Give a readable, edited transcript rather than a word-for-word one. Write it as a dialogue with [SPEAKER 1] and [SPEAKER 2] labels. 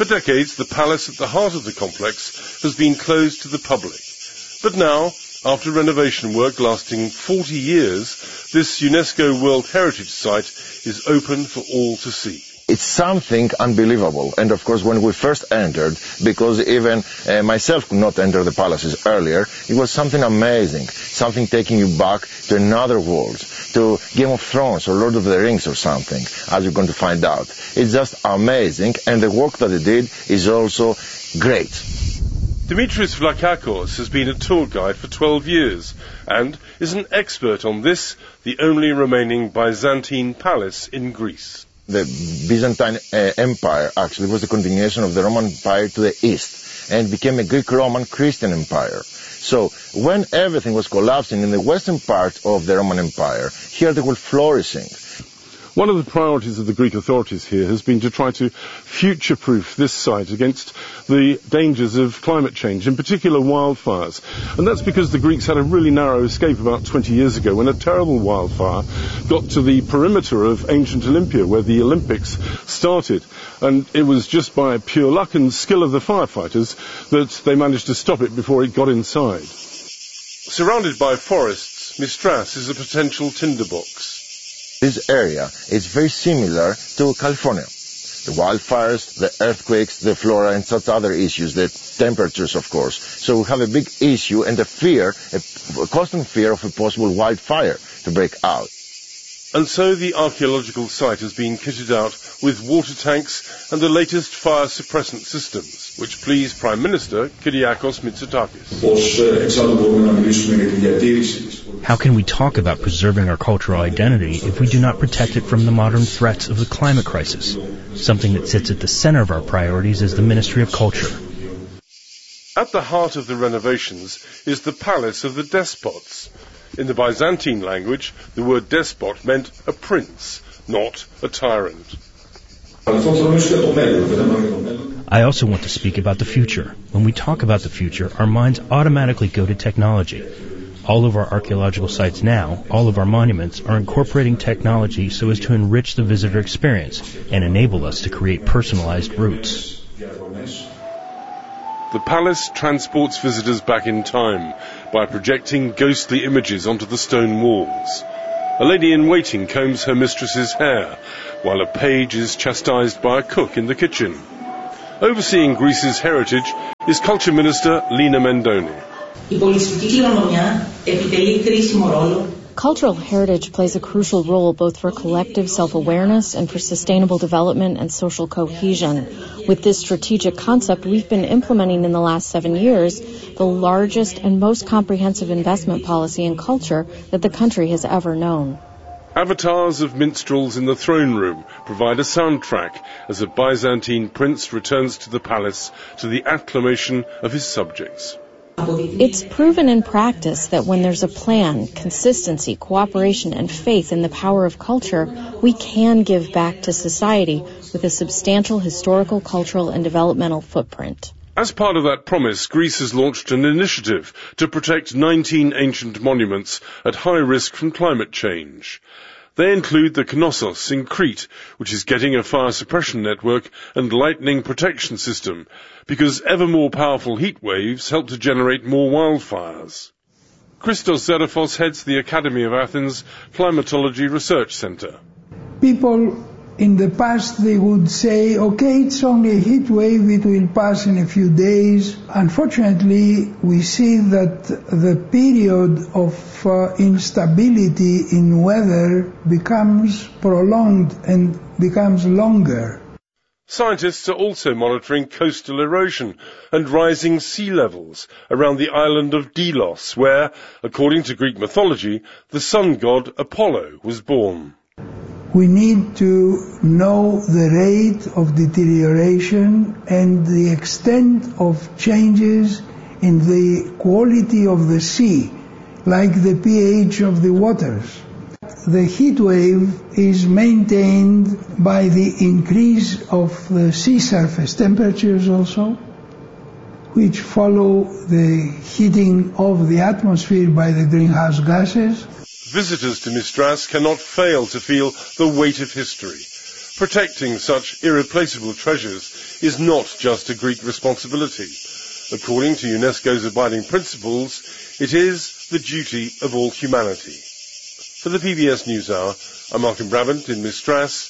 [SPEAKER 1] For decades, the palace at the heart of the complex has been closed to the public. But now, after renovation work lasting 40 years, this UNESCO World Heritage Site is open for all to see.
[SPEAKER 2] It's something unbelievable. And of course, when we first entered, because even myself could not enter the palaces earlier, it was something amazing, something taking you back to another world, to Game of Thrones or Lord of the Rings or something, as you're going to find out. It's just amazing, and the work that they did is also great.
[SPEAKER 1] Dimitris Vlachakos has been a tour guide for 12 years and is an expert on this, the only remaining Byzantine palace in Greece.
[SPEAKER 2] The Byzantine Empire actually was the continuation of the Roman Empire to the east and became a Greek-Roman Christian empire. So when everything was collapsing in the western part of the Roman Empire, here they were flourishing.
[SPEAKER 1] One of the priorities of the Greek authorities here has been to try to future-proof this site against the dangers of climate change, in particular wildfires. And that's because the Greeks had a really narrow escape about 20 years ago when a terrible wildfire got to the perimeter of ancient Olympia, where the Olympics started. And it was just by pure luck and skill of the firefighters that they managed to stop it before it got inside. Surrounded by forests, Mistras is a potential tinderbox.
[SPEAKER 2] This area is very similar to California. The wildfires, the earthquakes, the flora and such other issues, the temperatures of course. So we have a big issue and a constant fear of a possible wildfire to break out.
[SPEAKER 1] And so the archaeological site has been kitted out with water tanks and the latest fire suppressant systems, which please Prime Minister Kyriakos Mitsotakis.
[SPEAKER 3] How can we talk about preserving our cultural identity if we do not protect it from the modern threats of the climate crisis? Something that sits at the center of our priorities is the Ministry of Culture.
[SPEAKER 1] At the heart of the renovations is the Palace of the Despots. In the Byzantine language, the word despot meant a prince, not a tyrant.
[SPEAKER 3] I also want to speak about the future. When we talk about the future, our minds automatically go to technology. All of our archaeological sites now, all of our monuments, are incorporating technology so as to enrich the visitor experience and enable us to create personalized routes.
[SPEAKER 1] The palace transports visitors back in time by projecting ghostly images onto the stone walls. A lady-in-waiting combs her mistress's hair, while a page is chastised by a cook in the kitchen. Overseeing Greece's heritage is Culture Minister Lina Mendoni.
[SPEAKER 4] Cultural heritage plays a crucial role both for collective self-awareness and for sustainable development and social cohesion. With this strategic concept we've been implementing in the last 7 years, the largest and most comprehensive investment policy in culture that the country has ever known.
[SPEAKER 1] Avatars of minstrels in the throne room provide a soundtrack as a Byzantine prince returns to the palace to the acclamation of his subjects.
[SPEAKER 4] It's proven in practice that when there's a plan, consistency, cooperation, and faith in the power of culture, we can give back to society with a substantial historical, cultural, and developmental footprint.
[SPEAKER 1] As part of that promise, Greece has launched an initiative to protect 19 ancient monuments at high risk from climate change. They include the Knossos in Crete, which is getting a fire suppression network and lightning protection system, because ever more powerful heat waves help to generate more wildfires. Christos Zerafos heads the Academy of Athens Climatology Research Center.
[SPEAKER 5] People in the past, they would say, okay, it's only a heat wave, it will pass in a few days. Unfortunately, we see that the period of instability in weather becomes prolonged and becomes longer.
[SPEAKER 1] Scientists are also monitoring coastal erosion and rising sea levels around the island of Delos, where, according to Greek mythology, the sun god Apollo was born.
[SPEAKER 5] We need to know the rate of deterioration and the extent of changes in the quality of the sea, like the pH of the waters. The heat wave is maintained by the increase of the sea surface temperatures also, which follow the heating of the atmosphere by the greenhouse gases.
[SPEAKER 1] Visitors to Mistras cannot fail to feel the weight of history. Protecting such irreplaceable treasures is not just a Greek responsibility. According to UNESCO's abiding principles, it is the duty of all humanity. For the PBS NewsHour, I'm Martin Brabant in Mistras,